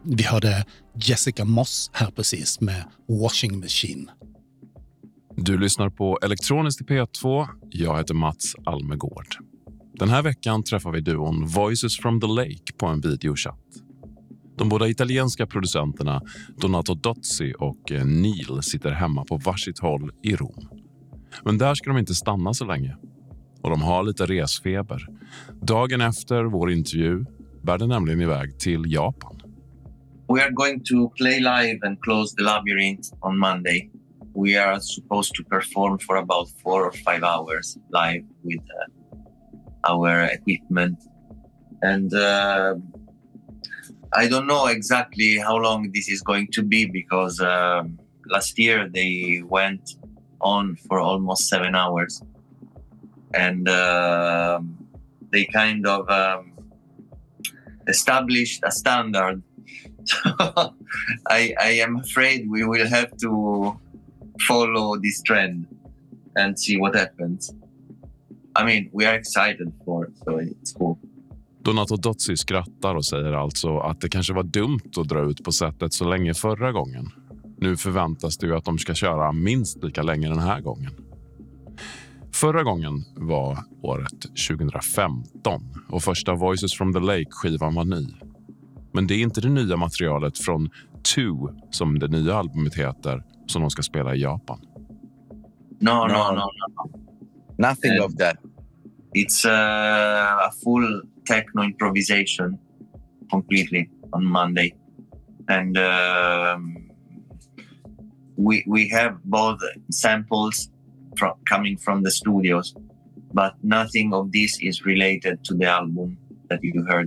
Vi hörde Jessica Moss här precis med Washing Machine. Du lyssnar på Elektroniskt i P2. Jag heter Mats Almegård. Den här veckan träffar vi duon Voices from the Lake på en videochatt. De båda italienska producenterna Donato Dozzi och Neil sitter hemma på varsitt håll i Rom. Men där ska de inte stanna så länge. Och de har lite resfeber. Dagen efter vår intervju bär det nämligen iväg till Japan. We are going to play live and close the labyrinth on Monday. We are supposed to perform for about 4 or 5 hours live with our equipment. And I don't know exactly how long this is going to be because last year they went on for almost 7 hours. And they kind of established a standard. I am afraid we will have to follow this trend and see what happens. I mean, we are excited for it, so it's cool. Donato Dozzi skrattar och säger alltså att det kanske var dumt att dra ut på sättet så länge förra gången. Nu förväntas det ju att de ska köra minst lika länge den här gången. Förra gången var året 2015 och första Voices from the Lake-skivan var ny. Men det är inte det nya materialet från 2 som det nya albumet heter som de ska spela i Japan. No. Nothing of that. It's a full techno improvisation completely on Monday. And we have both samples coming from the studios, but nothing of this is related to the album that you heard.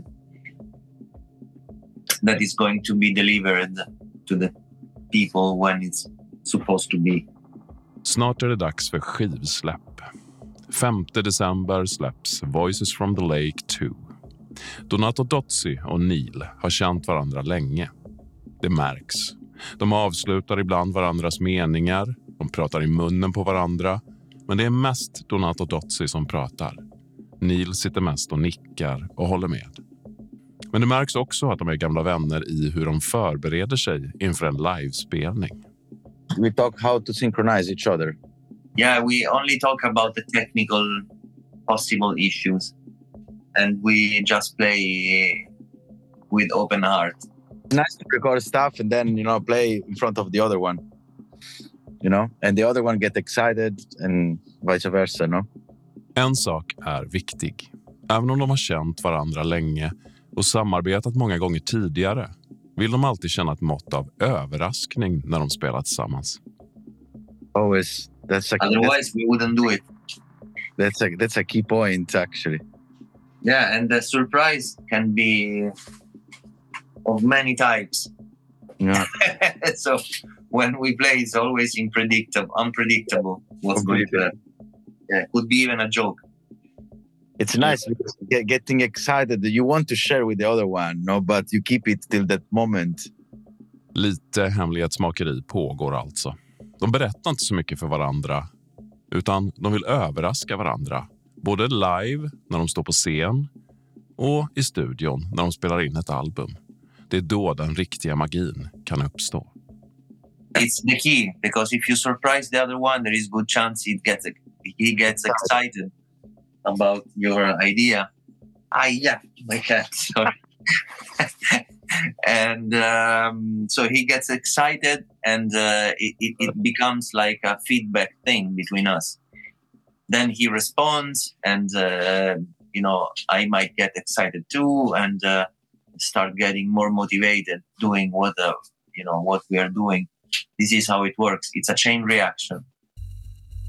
That is going to be delivered to the people when it's supposed to be. Snart är det dags för skivsläpp. 5 december släpps Voices from the Lake 2. Donato Dozzi och Neil har känt varandra länge. Det märks. De avslutar ibland varandras meningar. De pratar i munnen på varandra. Men det är mest Donato Dozzi som pratar. Neil sitter mest och nickar och håller med. Men det märks också att de är gamla vänner i hur de förbereder sig inför en livespelning. We talk how to synchronize each other. Yeah, we only talk about the technical possible issues. And we just play with open heart. It's nice to record stuff and then, play in front of the other one. And the other one get excited and vice versa, no? En sak är viktig. Även om de har känt varandra länge och samarbetat många gånger tidigare vill de alltid känna ett mått av överraskning när de spelar tillsammans. Always. Otherwise we wouldn't do it. That's a key point, actually. Yeah, and the surprise can be of many types. Yeah. So when we play, it's always unpredictable what's going to happen. Yeah, could be even a joke. It's nice because getting excited. You want to share with the other one, no, but you keep it till that moment. Lite hemlighetsmakeri pågår alltså. De berättar inte så mycket för varandra, utan de vill överraska varandra. Både live när de står på scen och i studion när de spelar in ett album. Det är då den riktiga magin kan uppstå. It's the key, because if you surprise the other one, there is good chance he gets excited about your idea. Yeah, my cat, sorry. And so he gets excited and it becomes like a feedback thing between us. Then he responds and, I might get excited too and start getting more motivated doing what we are doing. This is how it works. It's a chain reaction.